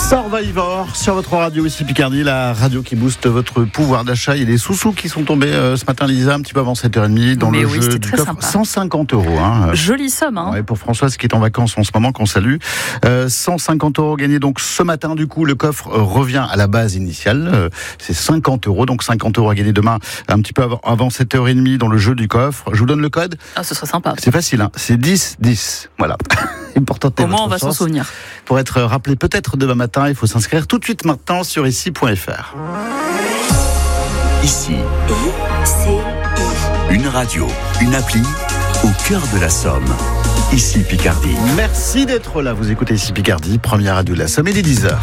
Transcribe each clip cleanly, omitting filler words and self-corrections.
Survivor sur votre radio ici Picardie, la radio qui booste votre pouvoir d'achat. Il y a des sous-sous qui sont tombés ce matin, Lisa, un petit peu avant 7h30 dans le jeu du coffre. Sympa. 150 €. Jolie somme. Ouais, pour Françoise qui est en vacances en ce moment, qu'on salue. 150 € gagnés donc ce matin. Du coup, le coffre revient à la base initiale. C'est 50 €. Donc 50 € à gagner demain, un petit peu avant 7h30 dans le jeu du coffre. Je vous donne le code. Ah, ce serait sympa. C'est facile, c'est 10-10. Voilà. Important. Au moins, on va s'en souvenir. Pour être rappelé peut-être demain matin, il faut s'inscrire tout de suite maintenant sur ici.fr. Ici, une radio, une appli au cœur de la Somme. Ici Picardie. Merci d'être là. Vous écoutez ici Picardie, première radio de la Somme, et 10h.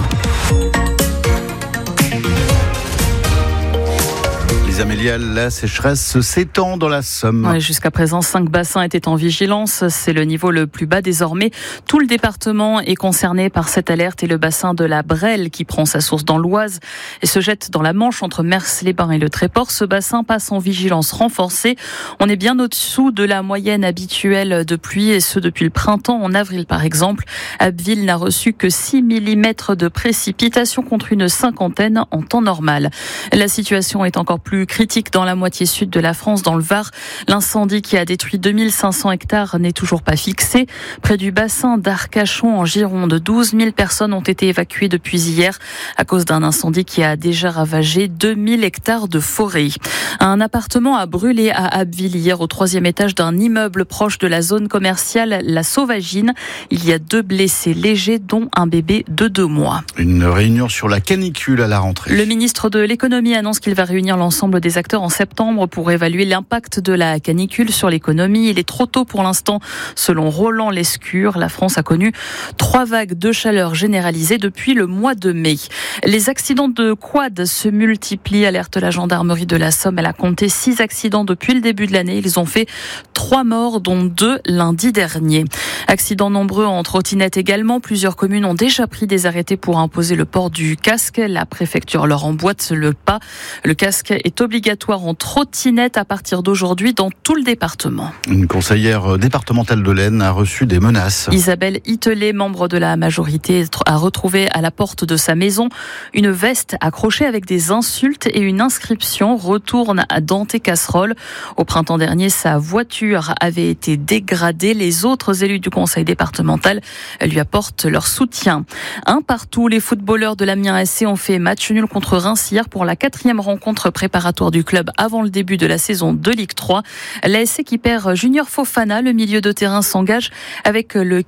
Amélia, la sécheresse s'étend dans la Somme. Ouais, jusqu'à présent, 5 bassins étaient en vigilance. C'est le niveau le plus bas désormais. Tout le département est concerné par cette alerte et le bassin de la Brelle qui prend sa source dans l'Oise et se jette dans la Manche entre Mers-les-Bains et le Tréport. Ce bassin passe en vigilance renforcée. On est bien au-dessous de la moyenne habituelle de pluie et ce depuis le printemps. En avril, par exemple, Abbeville n'a reçu que 6 mm de précipitations contre une cinquantaine en temps normal. La situation est encore plus critique dans la moitié sud de la France, dans le Var. L'incendie qui a détruit 2500 hectares n'est toujours pas fixé. Près du bassin d'Arcachon, en Gironde, 12 000 personnes ont été évacuées depuis hier à cause d'un incendie qui a déjà ravagé 2000 hectares de forêt. Un appartement a brûlé à Abbeville hier au 3e étage d'un immeuble proche de la zone commerciale La Sauvagine. Il y a 2 blessés légers, dont un bébé de 2 mois. Une réunion sur la canicule à la rentrée. Le ministre de l'économie annonce qu'il va réunir l'ensemble des acteurs en septembre pour évaluer l'impact de la canicule sur l'économie. Il est trop tôt pour l'instant, selon Roland Lescure. La France a connu 3 vagues de chaleur généralisées depuis le mois de mai. Les accidents de quad se multiplient, alerte la gendarmerie de la Somme. Elle a compté 6 accidents depuis le début de l'année. Ils ont fait 3 morts, dont 2 lundi dernier. Accidents nombreux en trottinette également. Plusieurs communes ont déjà pris des arrêtés pour imposer le port du casque. La préfecture leur emboîte le pas. Le casque est obligatoire en trottinette à partir d'aujourd'hui dans tout le département. Une conseillère départementale de l'Aisne a reçu des menaces. Isabelle Itelet, membre de la majorité, a retrouvé à la porte de sa maison une veste accrochée avec des insultes et une inscription « Retourne à dans tes casseroles ». Au printemps dernier, sa voiture avait été dégradée. Les autres élus du conseil départemental lui apportent leur soutien. Un partout, les footballeurs de l'Amiens SC ont fait match nul contre Reims hier pour la 4e rencontre préparatoire du club avant le début de la saison de Ligue 3. La SC qui perd Junior Fofana, le milieu de terrain, s'engage avec le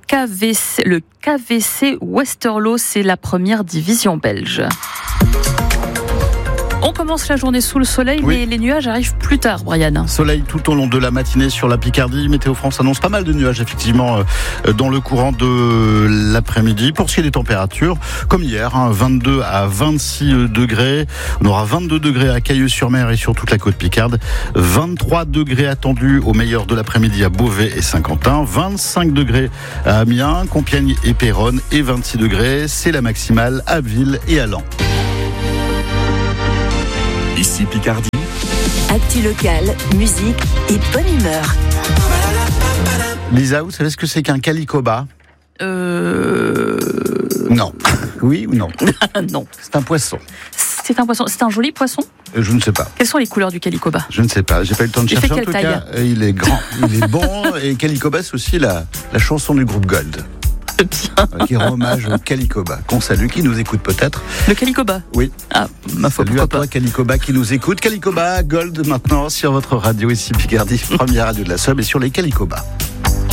KVC Westerlo, c'est la première division belge. On commence la journée sous le soleil, mais les nuages arrivent plus tard, Brian. Soleil tout au long de la matinée sur la Picardie. Météo France annonce pas mal de nuages, effectivement, dans le courant de l'après-midi. Pour ce qui est des températures, comme hier, 22 à 26 degrés. On aura 22 degrés à Cailleux-sur-Mer et sur toute la côte picarde. 23 degrés attendus au meilleur de l'après-midi à Beauvais et Saint-Quentin. 25 degrés à Amiens, Compiègne et Péronne. Et 26 degrés, c'est la maximale à Abbeville et à Laon. Ici Picardie. Actu locale, musique et bonne humeur. Lisa, vous savez ce que c'est qu'un calicoba ? Non. Oui ou non ? Non. C'est un poisson. C'est un poisson. C'est un joli poisson ? Je ne sais pas. Quelles sont les couleurs du calicoba ? Je ne sais pas. J'ai pas eu le temps de chercher. En tout cas, il est grand, il est bon. Et calicoba, c'est aussi la chanson du groupe Gold. Qui rend hommage au Calicoba, qu'on salue, qui nous écoute peut-être. Le Calicoba ? Oui. Ah, ma foi, salut à toi, pas. Calicoba, qui nous écoute. Calicoba, Gold, maintenant, sur votre radio, ici Picardie, première radio de la Somme, et sur les Calicoba.